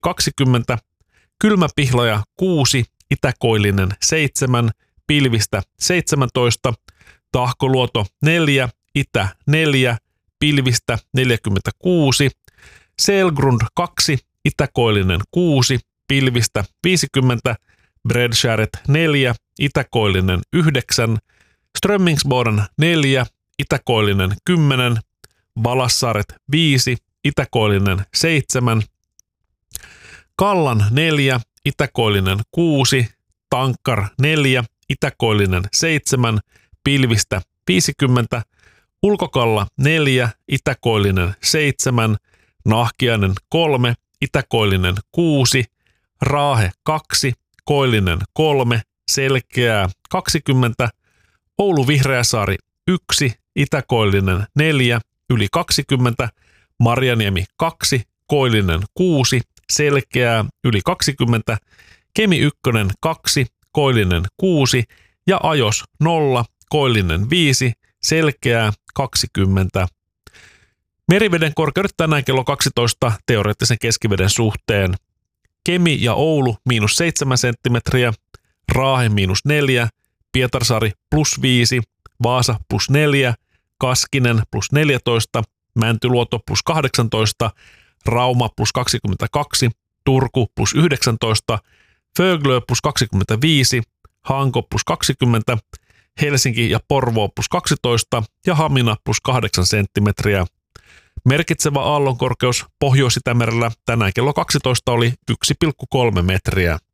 20, Kylmäpihlaja 6, Itäkoillinen 7, pilvistä 17, Tahkoluoto 4, Itä 4, pilvistä 46, Selgrund 2, Itäkoillinen 6, pilvistä 50, Bredskäret 4, Itäkoillinen 9, Strömmingsboden 4, Itäkoillinen 10, Valassaaret 5, Itäkoillinen 7, Kallan 4, Itäkoillinen 6, Tankkar 4, Itäkoillinen 7, pilvistä 50, Ulkokalla 4, Itäkoillinen 7, Nahkiainen 3, Itäkoillinen 6, Raahe 2, Koillinen 3, Selkeää 20, Oulu Vihreäsaari 1, Itäkoillinen 4, yli 20, Marjaniemi 2, Koillinen 6, Selkeää yli 20, Kemi 1 2, Koillinen 6 ja Ajos 0, Koillinen 5, Selkeää 20. Meriveden korkeudet tänään kello 12 teoreettisen keskiveden suhteen. Kemi ja Oulu -7 senttimetriä, Raahe -4, Pietarsaari +5, Vaasa +4, Kaskinen +14, Mäntyluoto +18, Rauma +22, Turku +19, Föglö +25, Hanko +20, Helsinki ja Porvoo +12 ja Hamina +8 senttimetriä. Merkitsevä aallonkorkeus Pohjois-Itämerellä tänään kello 12 oli 1,3 metriä.